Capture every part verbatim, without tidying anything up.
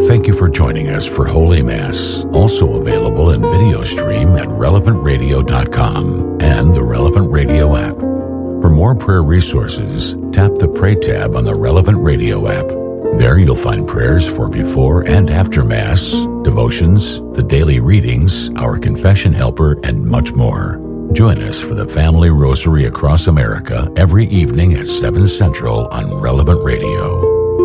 Thank you for joining us for Holy Mass, also available in video stream at relevant radio dot com and the Relevant Radio app. For more prayer resources, tap the Pray tab on the Relevant Radio app. There you'll find prayers for before and after Mass, devotions, the daily readings, our confession helper, and much more. Join us for the Family Rosary across America every evening at seven Central on Relevant Radio.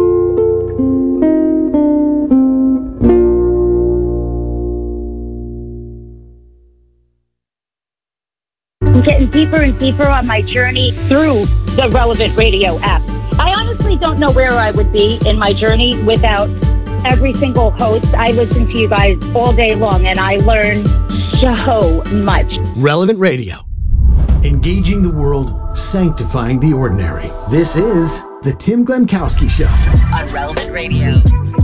I'm getting deeper and deeper on my journey through the Relevant Radio app. I honestly don't know where I would be in my journey without every single host. I listen to you guys all day long, and I learn so much. Relevant Radio. Engaging the world, sanctifying the ordinary. This is the Tim Glemkowski Show on Relevant Radio.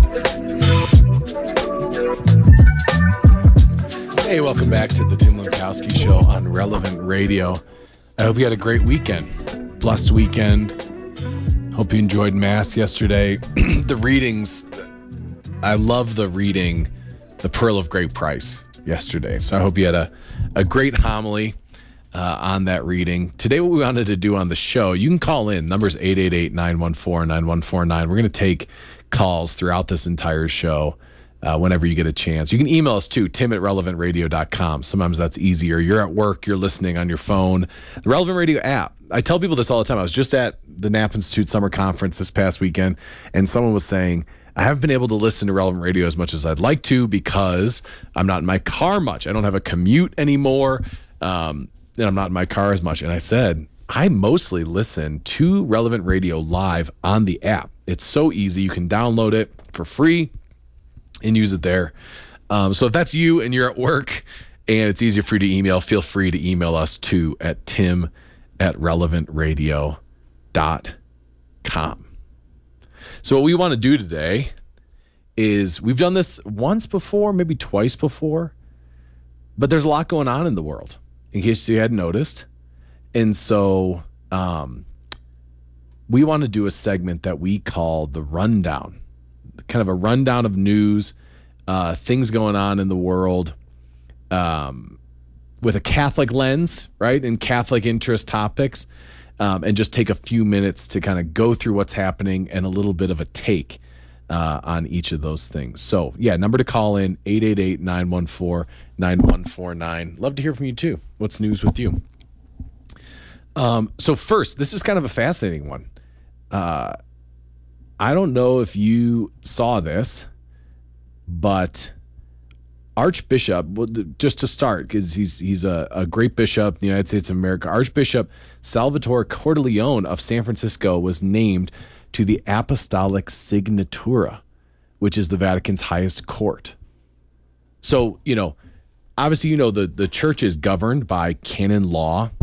Hey, welcome back to the Tim Glemkowski Show on Relevant Radio. I hope you had a great weekend. Blessed weekend. Hope you enjoyed Mass yesterday. The readings, I love the reading, The Pearl of Great Price yesterday. So I hope you had a, a great homily uh, on that reading. Today what we wanted to do on the show, you can call in. Number's eight eight eight, nine one four, nine one four nine. We're going to take calls throughout this entire show. Uh, whenever you get a chance. You can email us too, tim at relevant radio dot com. Sometimes that's easier. You're at work, you're listening on your phone. The Relevant Radio app. I tell people this all the time. I was just at the Knapp Institute Summer Conference this past weekend, and someone was saying, I haven't been able to listen to Relevant Radio as much as I'd like to because I'm not in my car much. I don't have a commute anymore, um, and I'm not in my car as much. And I said, I mostly listen to Relevant Radio live on the app. It's so easy. You can download it for free and use it there. Um, so if that's you and you're at work and it's easier for you to email, feel free to email us too at tim at relevant radio dot com. So what we want to do today is, we've done this once before, maybe twice before, but there's a lot going on in the world, in case you hadn't noticed. And so um, we want to do a segment that we call the Rundown. Kind of a rundown of news, uh, things going on in the world, um, with a Catholic lens, right, and Catholic interest topics, um, and just take a few minutes to kind of go through what's happening and a little bit of a take uh, on each of those things. So, yeah, number to call in, eight eight eight, nine one four, nine one four nine. Love to hear from you, too. What's news with you? Um, so first, this is kind of a fascinating one. Uh I don't know if you saw this, but Archbishop, well, just to start, because he's he's a, a great bishop in the United States of America, Archbishop Salvatore Cordileone of San Francisco was named to the Apostolic Signatura, which is the Vatican's highest court. So, you know, obviously, you know, the, the church is governed by canon law,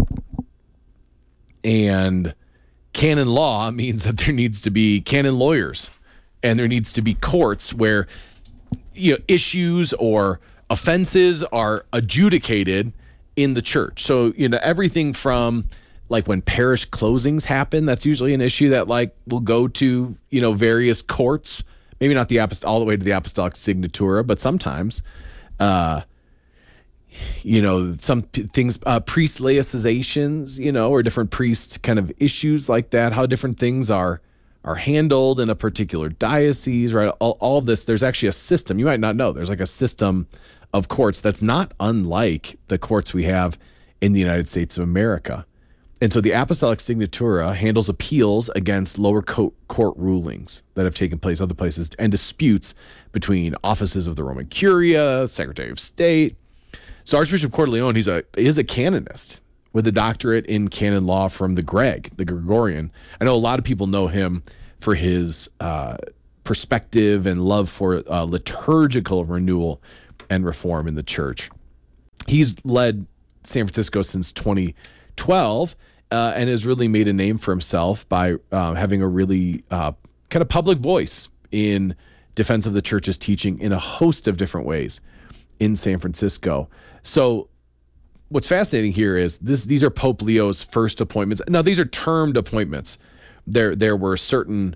and canon law means that there needs to be canon lawyers, and there needs to be courts where, you know, issues or offenses are adjudicated in the church. So, you know, everything from like when parish closings happen, that's usually an issue that like will go to, you know, various courts, maybe not the apost- all the way to the Apostolic Signatura, but sometimes, uh, you know, some p- things, uh, priest laicizations, you know, or different priest kind of issues like that, how different things are are handled in a particular diocese, right? All, all of this, there's actually a system. You might not know. There's like a system of courts that's not unlike the courts we have in the United States of America. And so the Apostolic Signatura handles appeals against lower co- court rulings that have taken place other places and disputes between offices of the Roman Curia, Secretary of State. So Archbishop Cordileone, he's a is a canonist with a doctorate in canon law from the Greg, the Gregorian. I know a lot of people know him for his uh, perspective and love for uh, liturgical renewal and reform in the church. He's led San Francisco since twenty twelve uh, and has really made a name for himself by uh, having a really uh, kind of public voice in defense of the church's teaching in a host of different ways in San Francisco. So what's fascinating here is this: these are Pope Leo's first appointments. Now, these are termed appointments. There, there were certain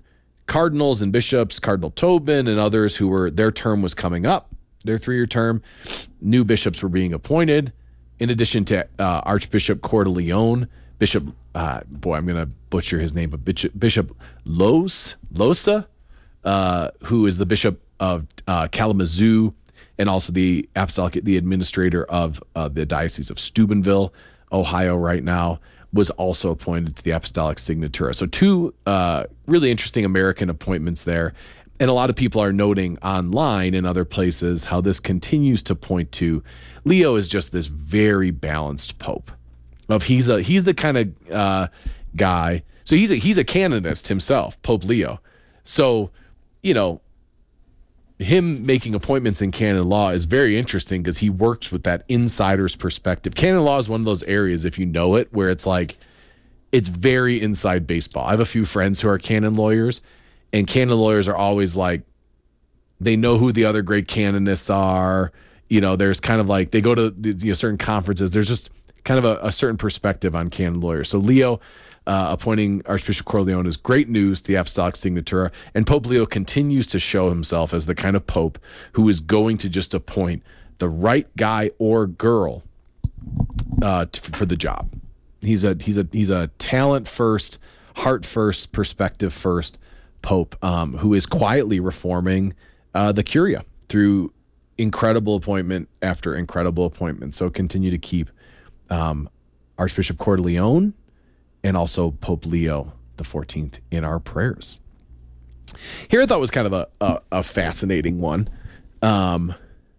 cardinals and bishops, Cardinal Tobin and others who were, their term was coming up, their three-year term. New bishops were being appointed. In addition to uh, Archbishop Cordileone, Bishop, uh, boy, I'm going to butcher his name, but Bishop, Bishop Los, Losa, uh, who is the Bishop of uh, Kalamazoo, and also the apostolic, the administrator of uh, the Diocese of Steubenville, Ohio right now, was also appointed to the Apostolic Signatura. So two uh, really interesting American appointments there. And a lot of people are noting online and other places how this continues to point to Leo is just this very balanced pope. Of he's a he's the kind of uh, guy. So he's a he's a canonist himself, Pope Leo. So, you know, him making appointments in canon law is very interesting because he works with that insider's perspective. Canon law is one of those areas, if you know it, where it's like, it's very inside baseball. I have a few friends who are canon lawyers, and canon lawyers are always like, they know who the other great canonists are. You know, there's kind of like, they go to the, you know, certain conferences. There's just kind of a, a certain perspective on canon lawyers. So Leo uh, appointing Archbishop Cordileone is great news to the Apostolic Signatura, and Pope Leo continues to show himself as the kind of pope who is going to just appoint the right guy or girl uh, t- for the job. He's a he's a he's a talent first, heart first, perspective first pope um, who is quietly reforming uh, the Curia through incredible appointment after incredible appointment. So continue to keep um, Archbishop Cordileone and also Pope Leo the fourteenth in our prayers. Here I thought was kind of a, a, a fascinating one. Um,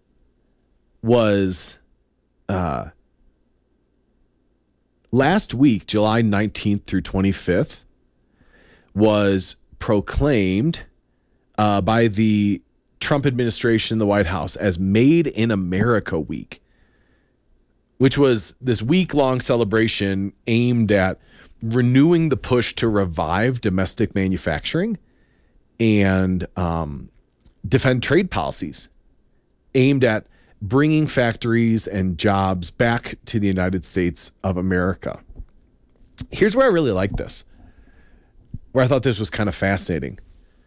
was uh, last week, July nineteenth through twenty-fifth, was proclaimed uh, by the Trump administration, the White House, as Made in America Week, which was this week-long celebration aimed at renewing the push to revive domestic manufacturing and um, defend trade policies aimed at bringing factories and jobs back to the United States of America. Here's where I really like this, where I thought this was kind of fascinating.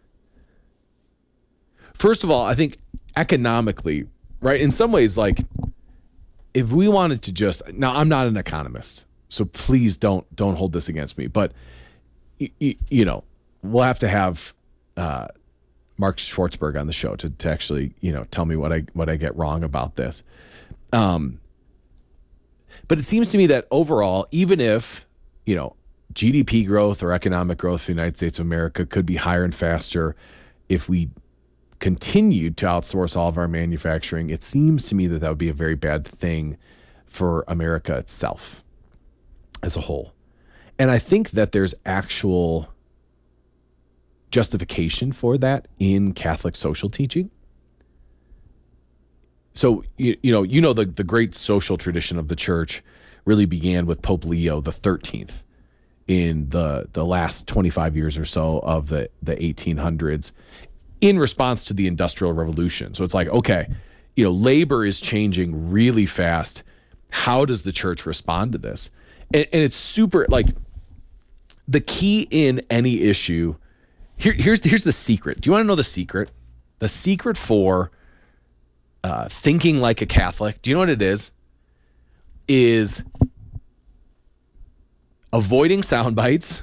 First of all, I think economically, right, in some ways, like, if we wanted to just, now I'm not an economist, so please don't don't hold this against me, but y- y- you know, we'll have to have uh, Mark Schwartzberg on the show to, to actually, you know, tell me what I what I get wrong about this. Um, but it seems to me that overall, even if, you know, G D P growth or economic growth for the United States of America could be higher and faster if we continued to outsource all of our manufacturing, it seems to me that that would be a very bad thing for America itself as a whole. And I think that there's actual justification for that in Catholic social teaching. So, you, you know, you know, the, the great social tradition of the church really began with Pope Leo the thirteenth in the, the last twenty-five years or so of the, the eighteen hundreds in response to the Industrial Revolution. So it's like, okay, you know, labor is changing really fast. How does the church respond to this? And, and it's super, like, the key in any issue, here, here's, here's the secret. Do you want to know the secret? The secret for uh, thinking like a Catholic, do you know what it is? Is avoiding sound bites,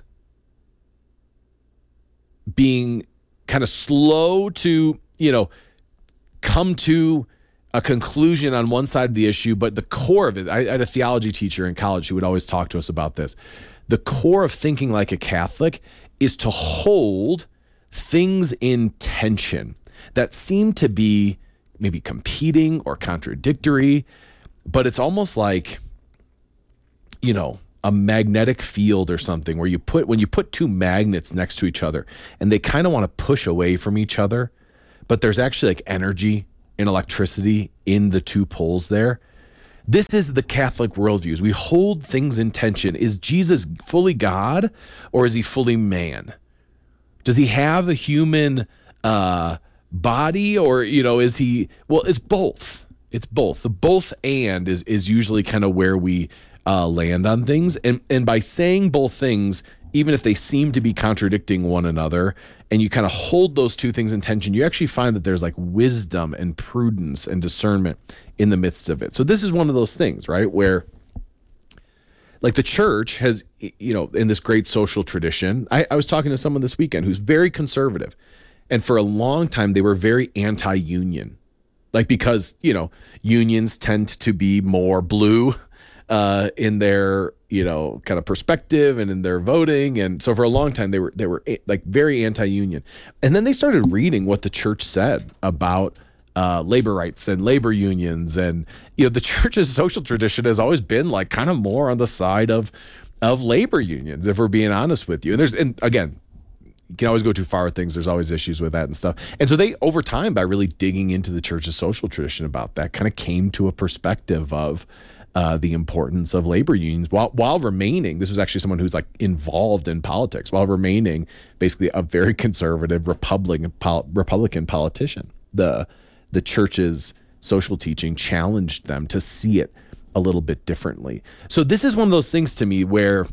being kind of slow to, you know, come to a conclusion on one side of the issue, but the core of it, I, I had a theology teacher in college who would always talk to us about this. The core of thinking like a Catholic is to hold things in tension that seem to be maybe competing or contradictory, but it's almost like, you know, a magnetic field or something where you put, when you put two magnets next to each other and they kind of want to push away from each other, but there's actually like energy and electricity in the two poles there. This is the Catholic worldview. We hold things in tension. Is Jesus fully God or is he fully man? Does he have a human uh, body or, you know, is he, well, it's both. It's both. The both and is, is usually kind of where we uh, land on things. And, and by saying both things, even if they seem to be contradicting one another, and you kind of hold those two things in tension, you actually find that there's like wisdom and prudence and discernment in the midst of it. So this is one of those things, right, where like the church has, you know, in this great social tradition, I, I was talking to someone this weekend who's very conservative. And for a long time, they were very anti-union. Like, because, you know, unions tend to be more blue uh, in their, you know, kind of perspective and in their voting. And so for a long time, they were, they were like very anti-union. And then they started reading what the church said about Uh, labor rights and labor unions. And, you know, the church's social tradition has always been like kind of more on the side of of labor unions, if we're being honest with you. And there's, and again, you can always go too far with things. There's always issues with that and stuff. And so they, over time, by really digging into the church's social tradition about that, kind of came to a perspective of uh, the importance of labor unions while while remaining, this was actually someone who's like involved in politics, while remaining basically a very conservative Republican, pol- Republican politician. The The church's social teaching challenged them to see it a little bit differently. So this is one of those things to me where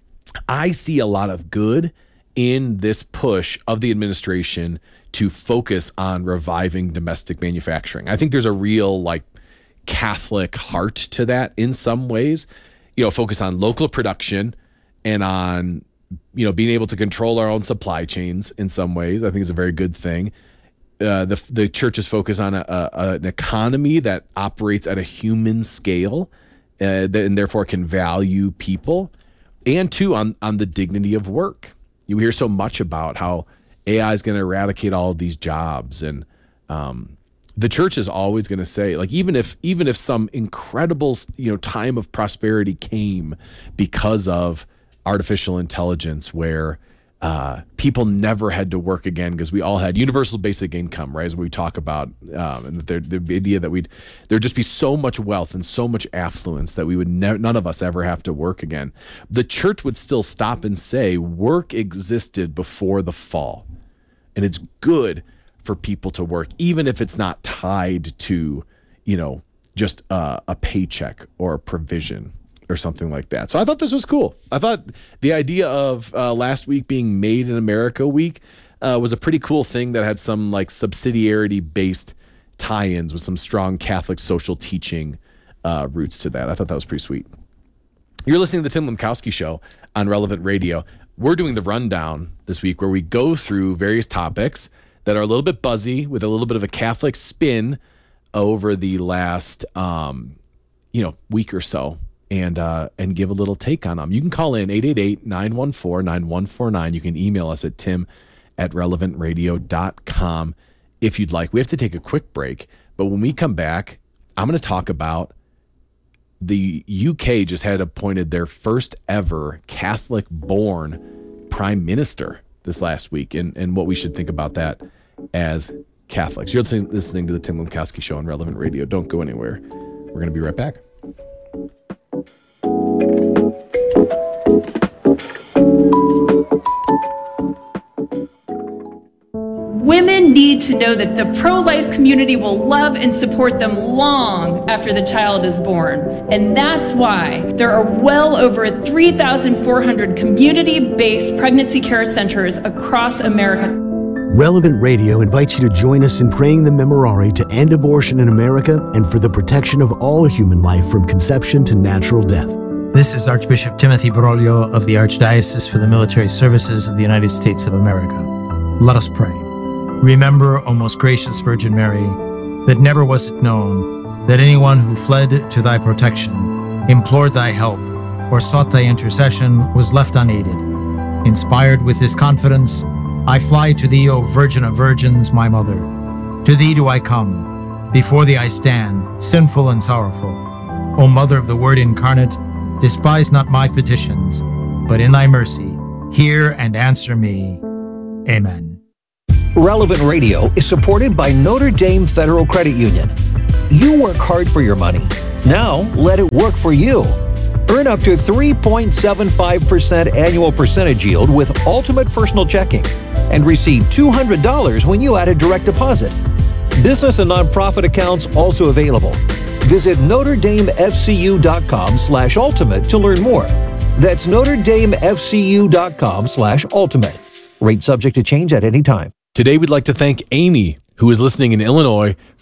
I see a lot of good in this push of the administration to focus on reviving domestic manufacturing. I think there's a real like Catholic heart to that in some ways, you know, focus on local production and on, you know, being able to control our own supply chains in some ways. I think is a very good thing. Uh, the the church's focus on a, a, an economy that operates at a human scale uh, that, and therefore can value people, and two, on, on the dignity of work. You hear so much about how A I is going to eradicate all of these jobs, and um, the church is always going to say, like, even if even if some incredible, you know, time of prosperity came because of artificial intelligence, where Uh, people never had to work again because we all had universal basic income, right? As we talk about, um, and the, the idea that we'd there'd just be so much wealth and so much affluence that we would never, none of us ever have to work again. The church would still stop and say work existed before the fall, and it's good for people to work, even if it's not tied to, you know, just uh, a paycheck or a provision or something like that. So I thought this was cool. I thought the idea of uh, last week being Made in America week uh, was a pretty cool thing that had some like subsidiarity-based tie-ins with some strong Catholic social teaching uh, roots to that. I thought that was pretty sweet. You're listening to the Tim Lemkowski Show on Relevant Radio. We're doing the rundown this week where we go through various topics that are a little bit buzzy with a little bit of a Catholic spin over the last, um, you know, week or so. And uh, and give a little take on them. You can call in eight eight eight, nine one four, nine one four nine. You can email us at tim at relevant radio dot com if you'd like. We have to take a quick break, but when we come back, I'm going to talk about the U K just had appointed their first ever Catholic-born prime minister this last week, and, and what we should think about that as Catholics. You're listening, listening to the Tim Lemkowski Show on Relevant Radio. Don't go anywhere. We're going to be right back. Women need to know that the pro-life community will love and support them long after the child is born. And that's why there are well over three thousand four hundred community-based pregnancy care centers across America. Relevant Radio invites you to join us in praying the Memorare to end abortion in America and for the protection of all human life from conception to natural death. This is Archbishop Timothy Broglio of the Archdiocese for the Military Services of the United States of America. Let us pray. Remember, O most gracious Virgin Mary, that never was it known that anyone who fled to thy protection, implored thy help, or sought thy intercession was left unaided. Inspired with this confidence, I fly to thee, O Virgin of Virgins, my Mother. To thee do I come. Before thee I stand, sinful and sorrowful. O Mother of the Word incarnate, despise not my petitions, but in thy mercy, hear and answer me. Amen. Relevant Radio is supported by Notre Dame Federal Credit Union. You work hard for your money. Now let it work for you. Earn up to three point seven five percent annual percentage yield with Ultimate Personal Checking and receive two hundred dollars when you add a direct deposit. Business and nonprofit accounts also available. Visit Notre Dame F C U dot com slash ultimate to learn more. That's Notre Dame F C U dot com slash ultimate. Rate subject to change at any time. Today, we'd like to thank Amy, who is listening in Illinois,